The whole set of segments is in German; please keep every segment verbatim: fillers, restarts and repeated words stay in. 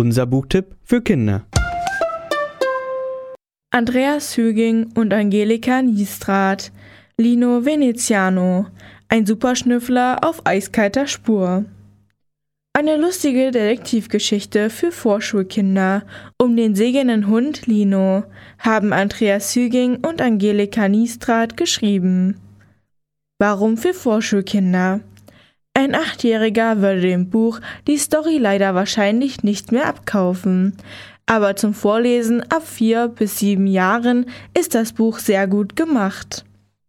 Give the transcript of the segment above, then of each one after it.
unser Buchtipp für Kinder. Andreas Hüging und Angelika Niestrath, Lino Veneziano, ein Superschnüffler auf eiskalter Spur. Eine lustige Detektivgeschichte für Vorschulkinder um den segelnden Hund Lino haben Andreas Hüging und Angelika Niestrath geschrieben. Warum für Vorschulkinder? Ein Achtjähriger würde dem Buch die Story leider wahrscheinlich nicht mehr abkaufen, aber zum Vorlesen ab vier bis sieben Jahren ist das Buch sehr gut gemacht.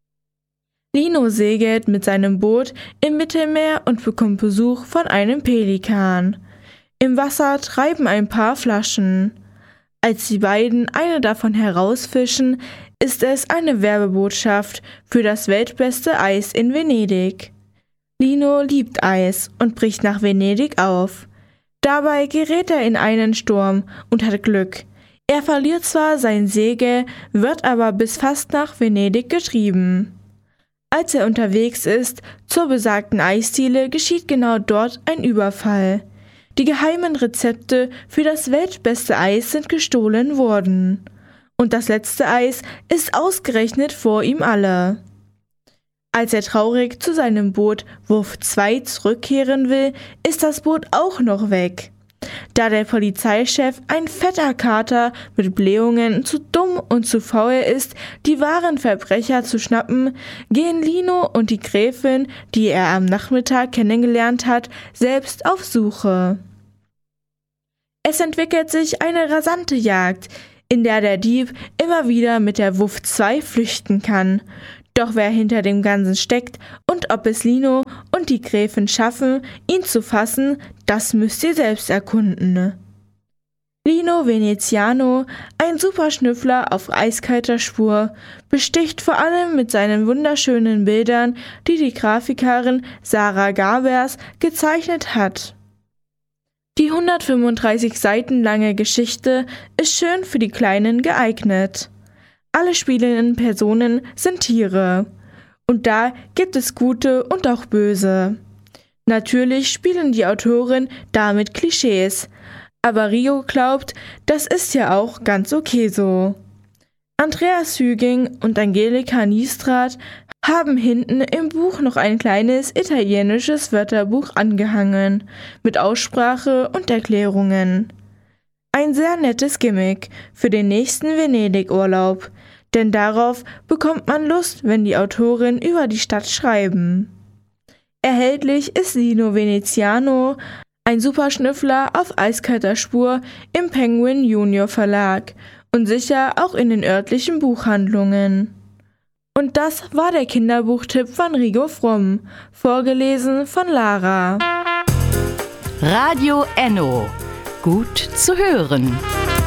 Lino segelt mit seinem Boot im Mittelmeer und bekommt Besuch von einem Pelikan. Im Wasser treiben ein paar Flaschen. Als die beiden eine davon herausfischen, ist es eine Werbebotschaft für das weltbeste Eis in Venedig. Lino liebt Eis und bricht nach Venedig auf. Dabei gerät er in einen Sturm und hat Glück. Er verliert zwar sein Segel, wird aber bis fast nach Venedig getrieben. Als er unterwegs ist, zur besagten Eisdiele, geschieht genau dort ein Überfall. Die geheimen Rezepte für das weltbeste Eis sind gestohlen worden. Und das letzte Eis ist ausgerechnet vor ihm alle. Als er traurig zu seinem Boot Wurf zwei zurückkehren will, ist das Boot auch noch weg. Da der Polizeichef, ein fetter Kater mit Blähungen, zu dumm und zu faul ist, die wahren Verbrecher zu schnappen, gehen Lino und die Gräfin, die er am Nachmittag kennengelernt hat, selbst auf Suche. Es entwickelt sich eine rasante Jagd, in der der Dieb immer wieder mit der Wuff zwei flüchten kann. Doch wer hinter dem Ganzen steckt und ob es Lino und die Gräfin schaffen, ihn zu fassen, das müsst ihr selbst erkunden. Lino Veneziano, ein Superschnüffler auf eiskalter Spur, besticht vor allem mit seinen wunderschönen Bildern, die die Grafikerin Sarah Gabers gezeichnet hat. Die hundertfünfunddreißig Seiten lange Geschichte ist schön für die Kleinen geeignet. Alle spielenden Personen sind Tiere. Und da gibt es gute und auch böse. Natürlich spielen die Autoren damit Klischees, aber Rio glaubt, das ist ja auch ganz okay so. Andreas Hüging und Angelika Niestrath haben hinten im Buch noch ein kleines italienisches Wörterbuch angehangen, mit Aussprache und Erklärungen. Ein sehr nettes Gimmick für den nächsten Venedig-Urlaub, denn darauf bekommt man Lust, wenn die Autoren über die Stadt schreiben. Erhältlich ist Lino Veneziano, ein Superschnüffler auf eiskalter Spur im Penguin Junior Verlag und sicher auch in den örtlichen Buchhandlungen. Und das war der Kinderbuchtipp von Rigo Fromm, vorgelesen von Lara. Radio Enno. Gut zu hören.